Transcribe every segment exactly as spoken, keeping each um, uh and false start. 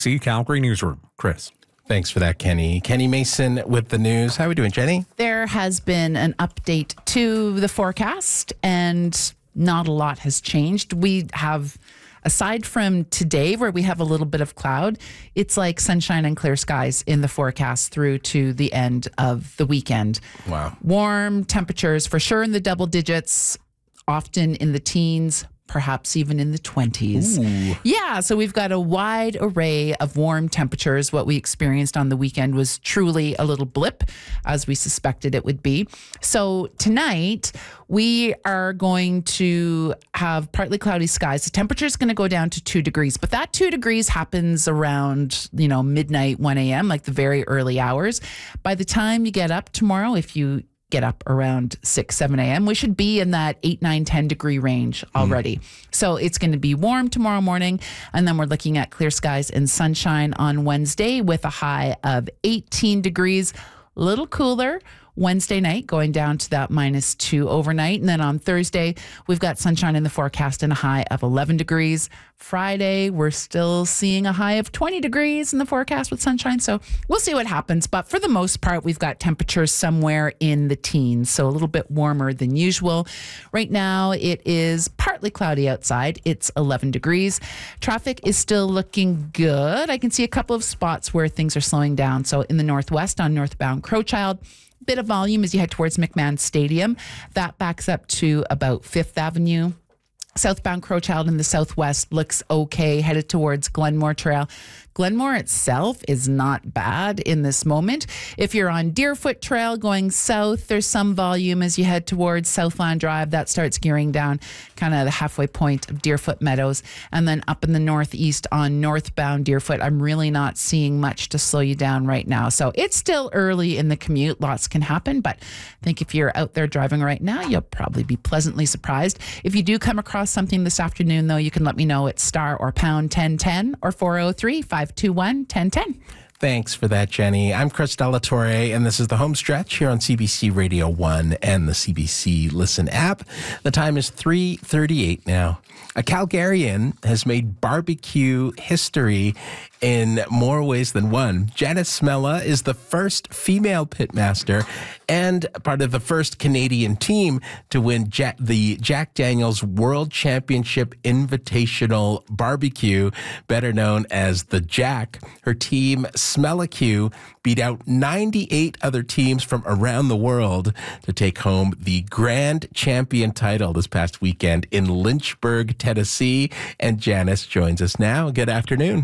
See Calgary Newsroom, Chris. Thanks for that, Kenny. Kenny Mason with the news. How are we doing, Jenny? There has been an update to the forecast, and not a lot has changed. We have, aside from today, where we have a little bit of cloud, it's like sunshine and clear skies in the forecast through to the end of the weekend. Wow. Warm temperatures for sure in the double digits, often in the teens, perhaps even in the twenties. Ooh. Yeah, so we've got a wide array of warm temperatures. What we experienced on the weekend was truly a little blip, as we suspected it would be. So tonight, we are going to have partly cloudy skies. The temperature is going to go down to two degrees, but that two degrees happens around, you know, midnight, one a.m., like the very early hours. By the time you get up tomorrow, if you get up around six, seven a.m., we should be in that eight, nine, ten degree range already. Mm. So it's going to be warm tomorrow morning. And then we're looking at clear skies and sunshine on Wednesday with a high of eighteen degrees, a little cooler Wednesday night, going down to that minus two overnight. And then on Thursday, we've got sunshine in the forecast and a high of eleven degrees. Friday, we're still seeing a high of twenty degrees in the forecast with sunshine. So we'll see what happens. But for the most part, we've got temperatures somewhere in the teens, so a little bit warmer than usual. Right now, it is partly cloudy outside. It's eleven degrees. Traffic is still looking good. I can see a couple of spots where things are slowing down. So in the northwest on northbound Crowchild, bit of volume as you head towards McMahon Stadium. That backs up to about Fifth Avenue. Southbound Crowchild in the southwest looks okay, headed towards Glenmore Trail. Glenmore itself is not bad in this moment. If you're on Deerfoot Trail going south, there's some volume as you head towards Southland Drive. That starts gearing down kind of the halfway point of Deerfoot Meadows. And then up in the northeast on northbound Deerfoot, I'm really not seeing much to slow you down right now. So it's still early in the commute. Lots can happen, but I think if you're out there driving right now, you'll probably be pleasantly surprised. If you do come across something this afternoon, though, you can let me know at star or pound ten ten or four oh three, five two one, one oh one oh. Thanks for that, Jenny. I'm Chris Delatorre, and this is the home stretch here on C B C Radio one and the C B C Listen app. The time is three thirty-eight now. A Calgarian has made barbecue history in more ways than one. Janice Smella is the first female pitmaster and part of the first Canadian team to win Jack, the Jack Daniel's World Championship Invitational Barbecue, better known as the Jack. Her team, Smella Q, beat out ninety-eight other teams from around the world to take home the grand champion title this past weekend in Lynchburg, Tennessee. And Janice joins us now. Good afternoon.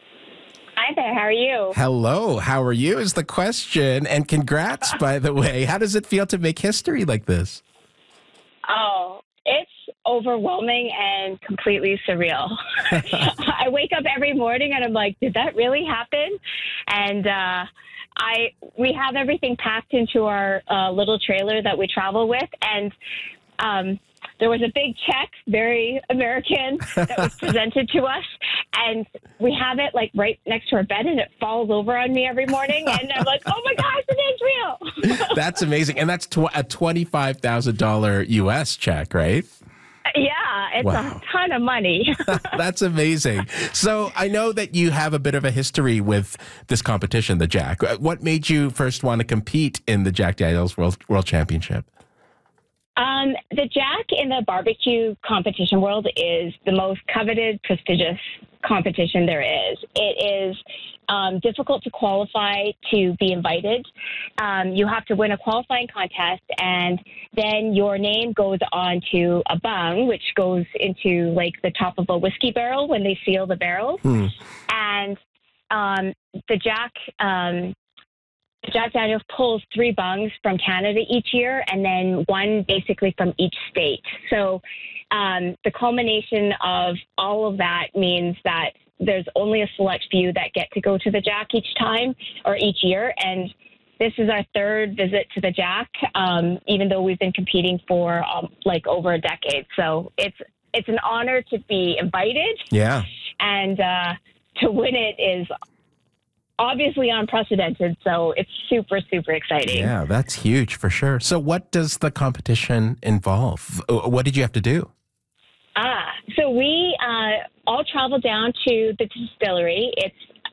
Hi there. How are you? Hello. How are you is the question. And congrats, by the way. How does it feel to make history like this? Oh, it's overwhelming and completely surreal. I wake up every morning and I'm like, did that really happen? And uh, I we have everything packed into our uh, little trailer that we travel with. And um, there was a big check, very American, that was presented to us. And we have it like right next to our bed, and it falls over on me every morning. And I'm like, oh my gosh, it is real. That's amazing. And that's tw- a twenty-five thousand dollars U S check, right? Yeah, it's Wow. a ton of money. That's amazing. So I know that you have a bit of a history with this competition, the Jack. What made you first want to compete in the Jack Daniel's World, World Championship? Um, the Jack in the barbecue competition world is the most coveted, prestigious competition there is. It is um, difficult to qualify to be invited. Um, you have to win a qualifying contest, and then your name goes on to a bung, which goes into like the top of a whiskey barrel when they seal the barrels. Hmm. And um, the Jack... Um, Jack Daniels pulls three bungs from Canada each year, and then one basically from each state. So um, the culmination of all of that means that there's only a select few that get to go to the Jack each time or each year. And this is our third visit to the Jack, um, even though we've been competing for um, like over a decade. So it's it's an honor to be invited. Yeah. And uh, to win it is obviously unprecedented, so it's super, super exciting. Yeah, that's huge for sure. So what does the competition involve? What did you have to do? Ah, so we uh, all travel down to the distillery. It's